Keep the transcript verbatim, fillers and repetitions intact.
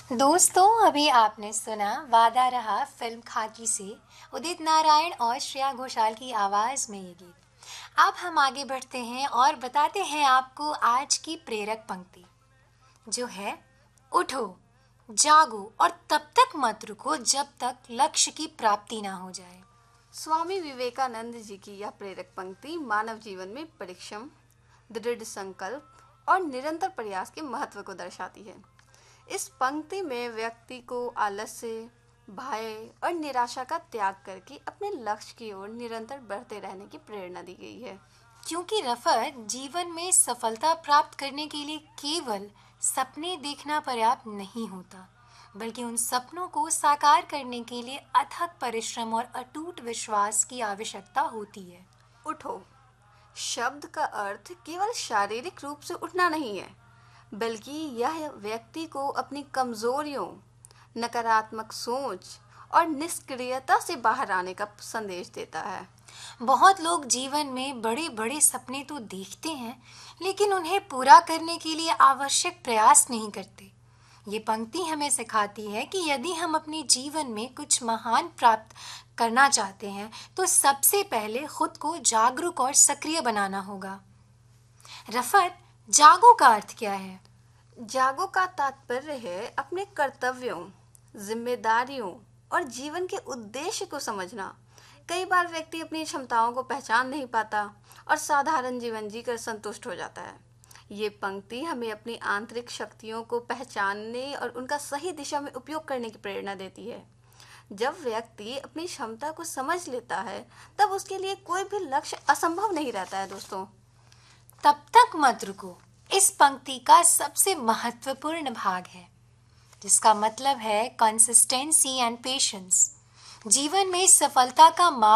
दोस्तों, अभी आपने सुना वादा रहा फिल्म खाकी से उदित नारायण और श्रेया घोषाल की आवाज में ये गीत। अब हम आगे बढ़ते हैं और बताते हैं आपको आज की प्रेरक पंक्ति, जो है उठो, जागो और तब तक मत रुको जब तक लक्ष्य की प्राप्ति ना हो जाए। स्वामी विवेकानंद जी की यह प्रेरक पंक्ति मानव जीवन में परिश्रम, दृढ़ संकल्प और निरंतर प्रयास के महत्व को दर्शाती है। इस पंक्ति में व्यक्ति को आलस्य, भय और निराशा का त्याग करके अपने लक्ष्य की ओर निरंतर बढ़ते रहने की प्रेरणा दी गई है। क्योंकि रफत, जीवन में सफलता प्राप्त करने के लिए केवल सपने देखना पर्याप्त नहीं होता, बल्कि उन सपनों को साकार करने के लिए अथक परिश्रम और अटूट विश्वास की आवश्यकता होती है। उठो शब्द का अर्थ केवल शारीरिक रूप से उठना नहीं है, बल्कि यह व्यक्ति को अपनी कमजोरियों, नकारात्मक सोच और निष्क्रियता से बाहर आने का संदेश देता है। बहुत लोग जीवन में बड़े बड़े सपने तो देखते हैं, लेकिन उन्हें पूरा करने के लिए आवश्यक प्रयास नहीं करते। ये पंक्ति हमें सिखाती है कि यदि हम अपने जीवन में कुछ महान प्राप्त करना चाहते हैं, तो सबसे पहले खुद को जागरूक और सक्रिय बनाना होगा। रफत, जागो का अर्थ क्या है? जागो का तात्पर्य है अपने कर्तव्यों, जिम्मेदारियों और जीवन के उद्देश्य को समझना। कई बार व्यक्ति अपनी क्षमताओं को पहचान नहीं पाता और साधारण जीवन जीकर संतुष्ट हो जाता है। ये पंक्ति हमें अपनी आंतरिक शक्तियों को पहचानने और उनका सही दिशा में उपयोग करने की प्रेरणा देती है। जब व्यक्ति अपनी क्षमता को समझ लेता है, तब उसके लिए कोई भी लक्ष्य असंभव नहीं रहता है। दोस्तों, तब तक मत रुको इस पंक्ति का सबसे महत्वपूर्ण भाग है, जिसका मतलब है कंसिस्टेंसी एंड पेशेंस। जीवन में सफलता का मार्ग